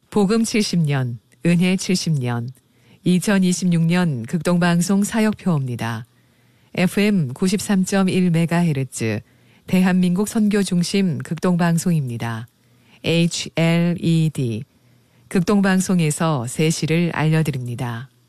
복음 70년, 은혜 70년, 2026년 극동방송 사역표입니다. FM 93.1MHz, 대한민국 선교중심 극동방송입니다. HLED, 극동방송에서 세시를 알려드립니다.